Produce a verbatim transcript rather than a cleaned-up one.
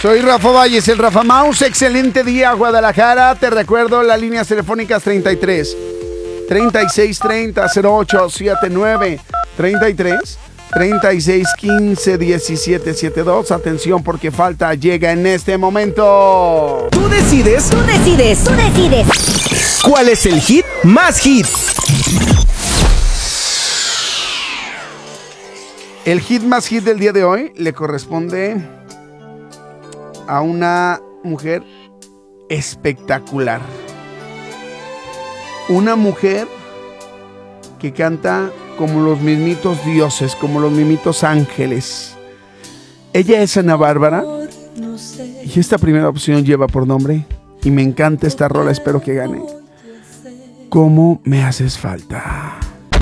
Soy Rafa Valles, el Rafa Mouse. Excelente día, Guadalajara. Te recuerdo las líneas telefónicas treinta y tres, treinta y seis treinta, cero ocho setenta y nueve, treinta y tres, treinta y seis quince, diecisiete setenta y dos. Atención porque falta llega en este momento. Tú decides. Tú decides. Tú decides. ¿Cuál es el hit más hit? El hit más hit del día de hoy le corresponde a una mujer espectacular. Una mujer que canta como los mismitos dioses, como los mismitos ángeles. Ella es Ana Bárbara y esta primera opción lleva por nombre, y me encanta esta rola, espero que gane, ¿Cómo me haces falta?